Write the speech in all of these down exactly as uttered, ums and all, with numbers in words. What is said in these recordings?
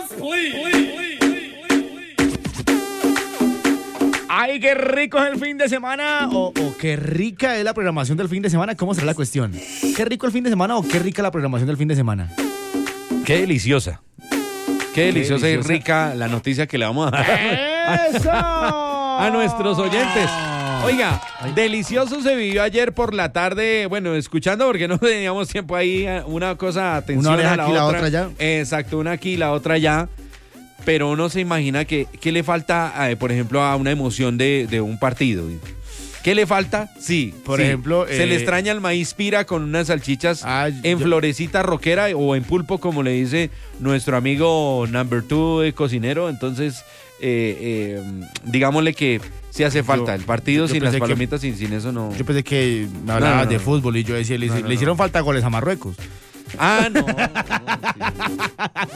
Ay, qué rico es el fin de semana, o, o qué rica es la programación del fin de semana. ¿Cómo será la cuestión? ¿Qué rico el fin de semana o qué rica la programación del fin de semana? Qué deliciosa. Qué deliciosa, deliciosa. y rica la noticia que le vamos a dar ¡Eso! a nuestros oyentes. Oiga, delicioso se vivió ayer por la tarde, bueno, escuchando porque no teníamos tiempo ahí, una cosa, atención Una oreja a la aquí, otra. la otra allá. Exacto, una aquí, la otra allá. Pero uno se imagina que, ¿qué le falta, eh, por ejemplo, a una emoción de, de un partido? ¿Qué le falta? Sí, Por sí. ejemplo, se eh, le extraña el maíz pira con unas salchichas Ah, en yo- florecita roquera o en pulpo, como le dice nuestro amigo number two eh, cocinero. Entonces, eh, eh, digámosle que sí hace falta. Yo- el partido yo sin las pensé que- palomitas, sin, sin eso no. Yo pensé que me hablabas No, no, no, de no. fútbol y yo decía, le, No, no, le hicieron no. falta goles a Marruecos. Ah, no. No, no, sí.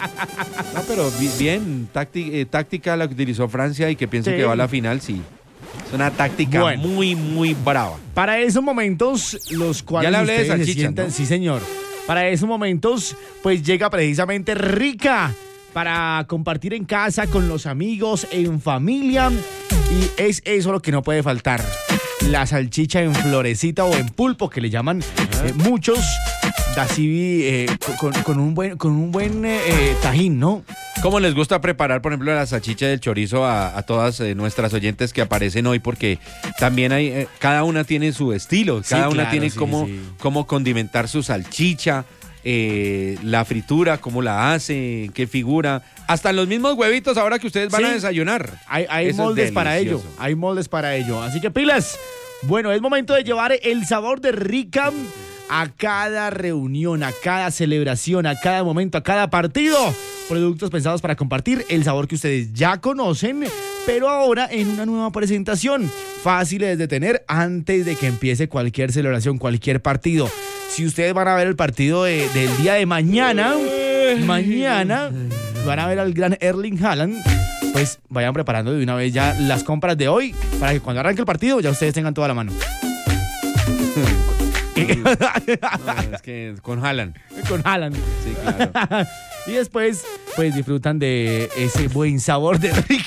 No, pero bi- bien, tácti- eh, táctica la que utilizó Francia y que pienso Sí. que va a la final, sí. Es una táctica Bueno. muy, muy brava. Para esos momentos, los cuales Ya le hablé de ustedes se salchichas, sientan, ¿no? sí señor. Para esos momentos, pues llega precisamente Rica para compartir en casa con los amigos, en familia, y es eso lo que no puede faltar. La salchicha en florecita o en pulpo, que le llaman eh, muchos, así eh, con, con un buen, con un buen eh, eh, tajín, ¿no? ¿Cómo les gusta preparar, por ejemplo, la salchicha del chorizo a, a todas eh, nuestras oyentes que aparecen hoy? Porque también hay, eh, cada una tiene su estilo, Sí, cada una claro, tiene sí, cómo, sí. cómo condimentar su salchicha, eh, la fritura, cómo la hace, qué figura. Hasta los mismos huevitos ahora que ustedes van Sí. a desayunar. Hay, hay Eso es moldes para ello. delicioso. Hay moldes para ello. Así que pilas. Bueno, es momento de llevar el sabor de Rica a cada reunión, a cada celebración, a cada momento, a cada partido. Productos pensados para compartir el sabor que ustedes ya conocen, pero ahora en una nueva presentación. Fáciles de tener antes de que empiece cualquier celebración, cualquier partido. Si ustedes van a ver el partido de- del día de mañana, mañana van a ver al gran Erling Haaland, pues vayan preparando de una vez ya las compras de hoy para que cuando arranque el partido ya ustedes tengan toda la mano. No, es que con Haaland. Con Haaland. Sí, claro. Y después, pues disfrutan de ese buen sabor de Rica.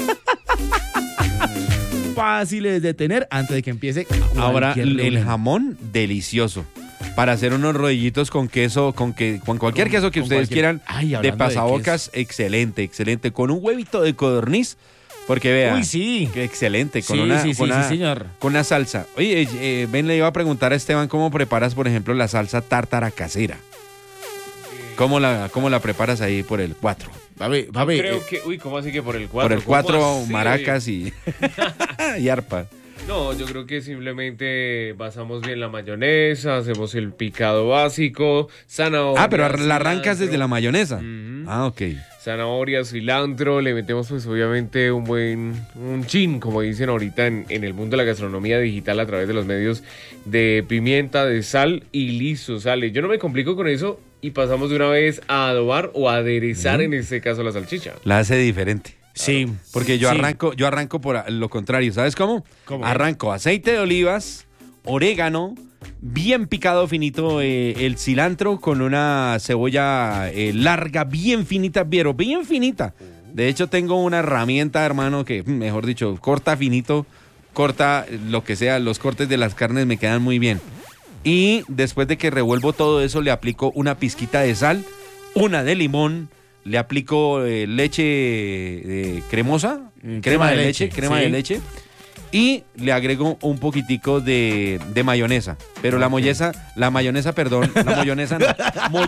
Fáciles de tener antes de que empiece. Ahora, cualquier el reunión. jamón, delicioso. Para hacer unos rodillitos con queso, con, que, con cualquier Con- queso que con ustedes cualquier- quieran, Ay, de hablando de pasabocas, excelente, excelente. Con un huevito de codorniz, porque vea, Uy, sí. que excelente, con Sí, una, sí, sí, con, una sí, señor. con una salsa. Oye, eh, eh, ven, le iba a preguntar a Esteban cómo preparas, por ejemplo, la salsa tártara casera. ¿Cómo la, cómo la preparas ahí por el cuatro? Papi, papi, Creo eh, que, uy, ¿cómo así que por el cuatro? Por el ¿Cómo cuatro, así? maracas y, y arpa. No, yo creo que simplemente basamos bien la mayonesa, hacemos el picado básico, zanahoria. Ah, pero ar- la arrancas cilantro. desde la mayonesa. Ujú. Ah, ok. Zanahoria, cilantro, le metemos pues obviamente un buen, un chin, como dicen ahorita en, en el mundo de la gastronomía digital a través de los medios, de pimienta, de sal y listo, sale. Yo no me complico con eso y pasamos de una vez a adobar o a aderezar en este caso la salchicha. La hace diferente. sí. Porque yo Sí. arranco, yo arranco por a- lo contrario, ¿sabes cómo? ¿Cómo? Arranco aceite de olivas, orégano, bien picado finito, eh, el cilantro con una cebolla eh, larga, bien finita, pero bien finita. De hecho, tengo una herramienta, hermano, que, mejor dicho, corta finito, corta lo que sea, los cortes de las carnes me quedan muy bien. Y después de que revuelvo todo eso, le aplico una pizquita de sal, una de limón, le aplico eh, leche eh, cremosa, Mm, crema, de leche, crema sí. de leche, y le agrego un poquitico de, de mayonesa. Pero la mayonesa, la mayonesa, perdón, la mayonesa no.